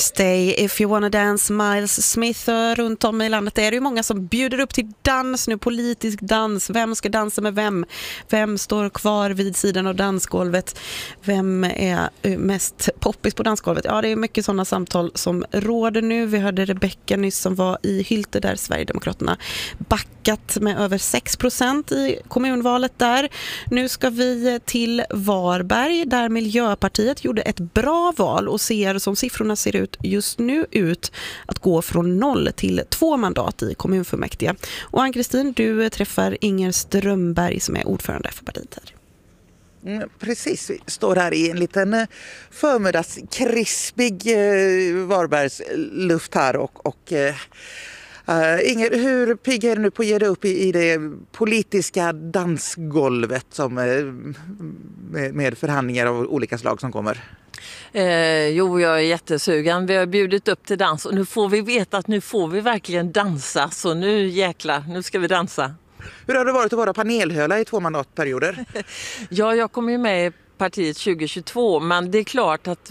Stay if you wanna dance, Miles Smith. Runt om i landet är det ju många som bjuder upp till dans nu, politisk dans. Vem ska dansa med vem? Vem står kvar vid sidan av dansgolvet? Vem är mest poppis på dansgolvet? Ja, det är mycket sådana samtal som råder nu. Vi hörde Rebecka nyss som var i Hylte där Sverigedemokraterna backat med över 6% i kommunvalet där. Nu ska vi till Varberg där Miljöpartiet gjorde ett bra val och ser som siffrorna ser ut just nu ut att gå från 0 till 2 mandat i kommunfullmäktige. Och Ann-Kristin, du träffar Inger Strömberg som är ordförande för partiet här. Precis, vi står här i en liten förmiddagskrispig Varbergs luft här och Inger, hur pigg är du nu på att ge dig upp i det politiska dansgolvet som, med förhandlingar av olika slag som kommer? Jo, jag är jättesugen. Vi har bjudit upp till dans och nu får vi veta att nu får vi verkligen dansa. Så nu jäklar, nu ska vi dansa. Hur har det varit att vara panelhöla i 2 mandatperioder? Ja, jag kommer ju med i partiet 2022, men det är klart att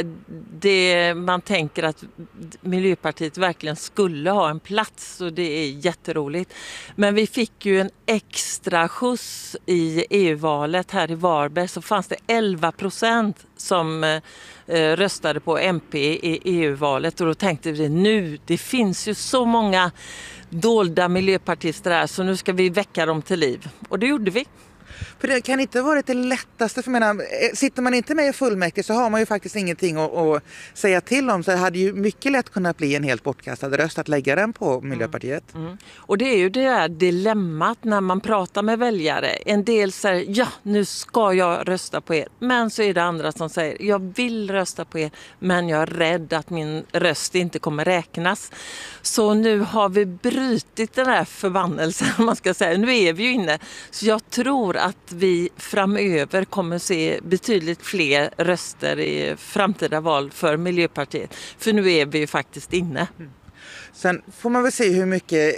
man tänker att Miljöpartiet verkligen skulle ha en plats och det är jätteroligt. Men vi fick ju en extra skjuts i EU-valet här i Varberg, så fanns det 11% som röstade på MP i EU-valet och då tänkte vi nu, det finns ju så många dolda miljöpartister här så nu ska vi väcka dem till liv. Och det gjorde vi. För det kan inte vara det lättaste, för sitter man inte med i fullmäktige så har man ju faktiskt ingenting att säga till om, så det hade ju mycket lätt kunnat bli en helt bortkastad röst att lägga den på Miljöpartiet. Och det är ju det här dilemmat när man pratar med väljare. En del säger, ja nu ska jag rösta på er, men så är det andra som säger, jag vill rösta på er men jag är rädd att min röst inte kommer räknas. Så nu har vi brutit den här förbannelsen, man ska säga. Nu är vi ju inne, så jag tror att vi framöver kommer se betydligt fler röster i framtida val för Miljöpartiet. För nu är vi ju faktiskt inne. Sen får man väl se hur mycket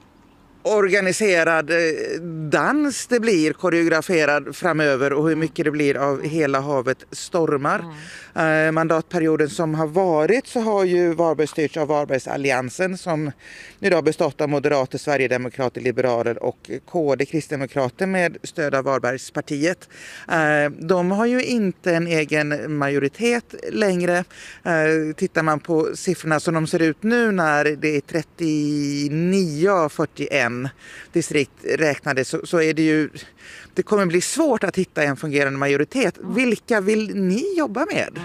organiserad dans det blir, koreograferad framöver och hur mycket det blir av hela havet stormar. Mandatperioden som har varit så har ju Varberg styrts av Varbergsalliansen som idag bestått av Moderater, Sverigedemokrater, Liberaler och KD, Kristdemokrater med stöd av Varbergspartiet. De har ju inte en egen majoritet längre. Tittar man på siffrorna som de ser ut nu när det är 39 av 41 distrikt räknade så är det ju, det kommer bli svårt att hitta en fungerande majoritet. Vilka vill ni jobba med?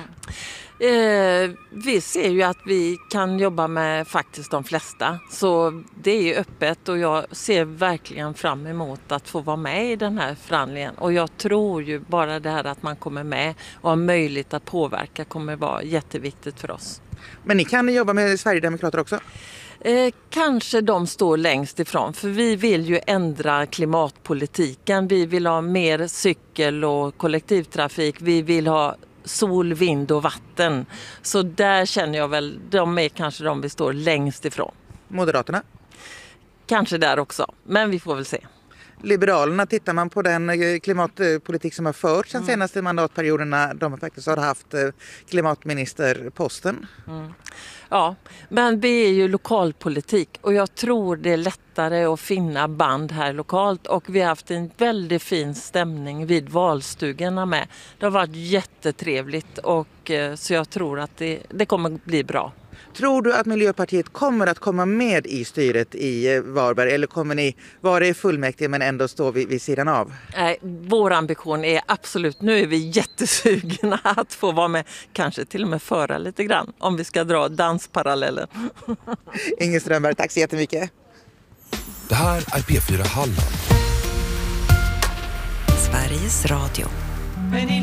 Vi ser ju att vi kan jobba med faktiskt de flesta, så det är ju öppet och jag ser verkligen fram emot att få vara med i den här förhandlingen och jag tror ju bara det här att man kommer med och har möjlighet att påverka kommer vara jätteviktigt för oss. Men ni kan jobba med Sverigedemokrater också? Kanske de står längst ifrån, för vi vill ju ändra klimatpolitiken. Vi vill ha mer cykel och kollektivtrafik. Vi vill ha sol, vind och vatten. Så där känner jag väl, de är kanske de vi står längst ifrån. Moderaterna? Kanske där också, men vi får väl se. Liberalerna, tittar man på den klimatpolitik som har förts den senaste mandatperioderna, de faktiskt har haft klimatministerposten. Ja, men vi är ju lokalpolitik och jag tror det är lättare att finna band här lokalt och vi har haft en väldigt fin stämning vid valstugorna med. Det har varit jättetrevligt och så jag tror att det kommer bli bra. Tror du att Miljöpartiet kommer att komma med i styret i Varberg eller kommer ni vara i fullmäktige men ändå stå vid sidan av? Nej, vår ambition är absolut, nu är vi jättesugna att få vara med, kanske till och med föra lite grann om vi ska dra dansparallellen. Inger Strömberg, tack så jättemycket. Det här är P4 Halland. Sveriges Radio.